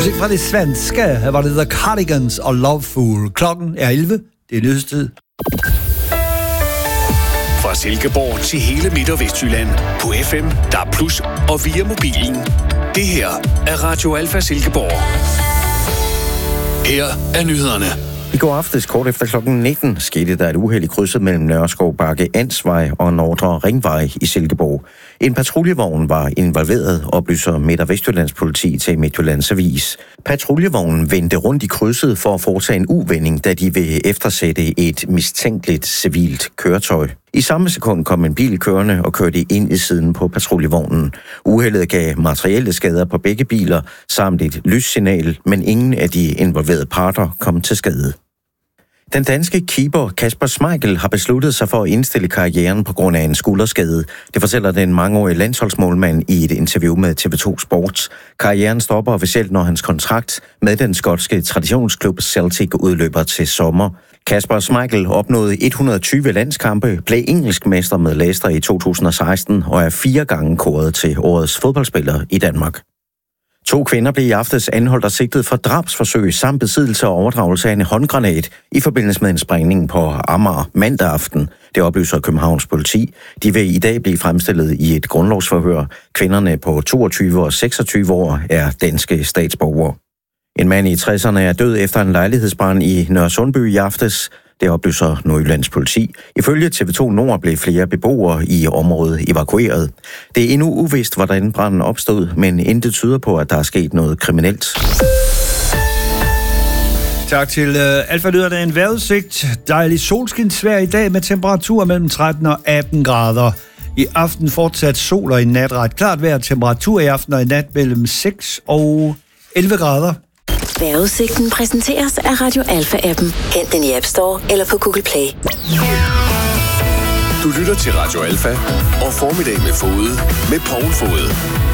Musik fra det svenske. Her var det The Cardigans og Loveful. Klokken er 11. Det er nyhedstid. Fra Silkeborg til hele Midt- og Vestjylland. På FM, DAB+, og via mobilen. Det her er Radio Alfa Silkeborg. Her er nyhederne. I går aftes, kort efter klokken 19, skete der et uheld i krydset mellem Nørreskov Bakke Ansvej og Nordre Ringvej i Silkeborg. En patruljevogn var involveret, oplyser Midt- og Vestjyllands politi til Midtjyllands Avis. Patruljevognen vendte rundt i krydset for at foretage en uvending, da de vil eftersætte et mistænkeligt civilt køretøj. I samme sekund kom en bil kørende og kørte ind i siden på patruljevognen. Uheldet gav materielle skader på begge biler samt et lyssignal, men ingen af de involverede parter kom til skade. Den danske keeper Kasper Schmeichel har besluttet sig for at indstille karrieren på grund af en skulderskade. Det fortæller den mangeårige landsholdsmålmand i et interview med TV2 Sports. Karrieren stopper officielt, når hans kontrakt med den skotske traditionsklub Celtic udløber til sommer. Kasper Schmeichel opnåede 120 landskampe, blev engelsk mester med Leicester i 2016 og er 4 gange kåret til årets fodboldspiller i Danmark. 2 kvinder blev i aftes anholdt og sigtet for drabsforsøg samt besiddelse og overdragelse af en håndgranat i forbindelse med en sprængning på Amager mandag aften. Det oplyser Københavns politi. De vil i dag blive fremstillet i et grundlovsforhør. Kvinderne på 22 og 26 år er danske statsborgere. En mand i 60'erne er død efter en lejlighedsbrand i Nørresundby i aftes. Det oplyser Nordjyllands politi. Ifølge TV2 Nord blev flere beboere i området evakueret. Det er endnu uvist, hvordan branden opstod, men intet tyder på, at der er sket noget kriminelt. Tak til Alfa Lyder. Der er en vejrudsigt. Dejlig solskinsvejr i dag med temperaturer mellem 13 og 18 grader. I aften fortsat sol og i nat ret klart vejr. Temperatur i aften og i nat mellem 6 og 11 grader. Vejrudsigten præsenteres af Radio Alfa-appen. Hent den i App Store eller på Google Play. Du lytter til Radio Alfa og Formiddag med Fode med Poul Fode.